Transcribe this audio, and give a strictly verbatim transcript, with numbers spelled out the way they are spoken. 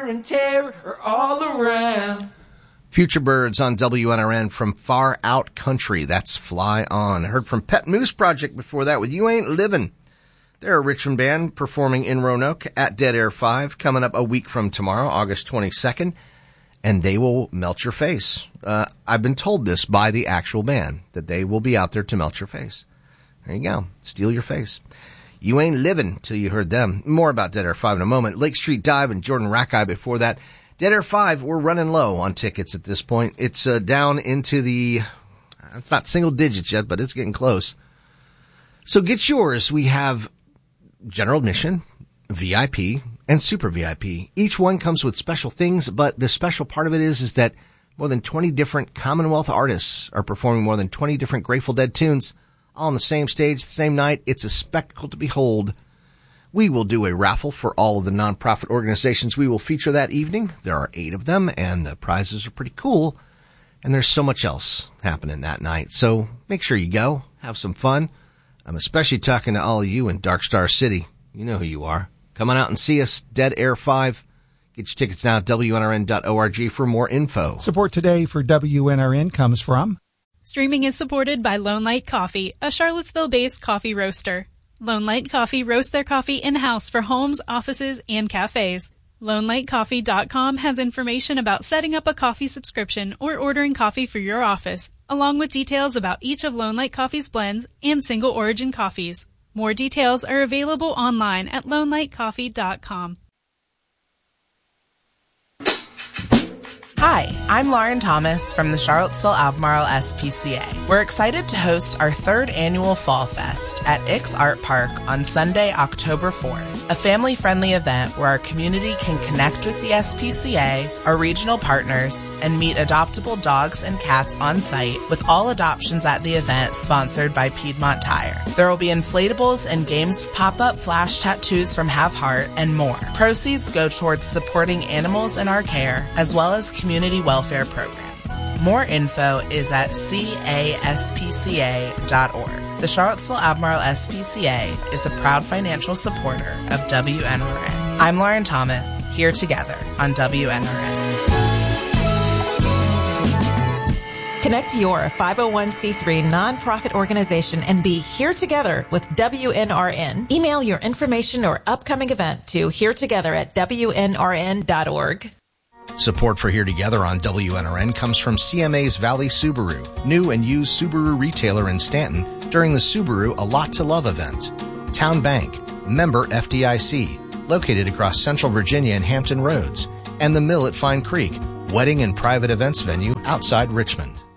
and terror are all around. Future Birds on W N R N from Far Out Country. That's Fly On. Heard from Pet Moose Project before that with You Ain't Livin'. They're a Richmond band performing in Roanoke at Dead Air five coming up a week from tomorrow, August twenty-second. And they will melt your face. Uh, I've been told this by the actual band, that they will be out there to melt your face. There you go. Steal your face. You Ain't Livin' till you heard them. More about Dead Air five in a moment. Lake Street Dive and Jordan Rackeye before that. Dead Air five, we're running low on tickets at this point. It's uh, down into the, it's not single digits yet, but it's getting close. So get yours. We have general admission, V I P, and super V I P. Each one comes with special things, but the special part of it is, is that more than twenty different Commonwealth artists are performing more than twenty different Grateful Dead tunes all on the same stage, the same night. It's a spectacle to behold. We will do a raffle for all of the nonprofit organizations we will feature that evening. There are eight of them, and the prizes are pretty cool. And there's so much else happening that night. So make sure you go. Have some fun. I'm especially talking to all of you in Dark Star City. You know who you are. Come on out and see us, Dead Air five. Get your tickets now at W N R N dot org for more info. Support today for W N R N comes from... Streaming is supported by Lone Light Coffee, a Charlottesville-based coffee roaster. Lone Light Coffee roasts their coffee in-house for homes, offices, and cafes. Lone Light Coffee dot com has information about setting up a coffee subscription or ordering coffee for your office, along with details about each of Lone Light Coffee's blends and single origin coffees. More details are available online at Lone Light Coffee dot com. Hi, I'm Lauren Thomas from the Charlottesville Albemarle S P C A. We're excited to host our third annual Fall Fest at Ix Art Park on Sunday, October fourth, a family-friendly event where our community can connect with the S P C A, our regional partners, and meet adoptable dogs and cats on site, with all adoptions at the event sponsored by Piedmont Tire. There will be inflatables and games, pop-up flash tattoos from Have Heart, and more. Proceeds go towards supporting animals in our care, as well as community community welfare programs. More info is at C A S P C A dot org. The Charlottesville Albemarle S P C A is a proud financial supporter of W N R N. I'm Lauren Thomas, here together on W N R N. Connect your five oh one c three nonprofit organization and be here together with W N R N. Email your information or upcoming event to here together at W N R N dot org. Support for Here Together on W N R N comes from C M A's Valley Subaru, new and used Subaru retailer in Stanton during the Subaru A Lot to Love event. Town Bank, member F D I C, located across Central Virginia and Hampton Roads, and the Mill at Fine Creek, wedding and private events venue outside Richmond.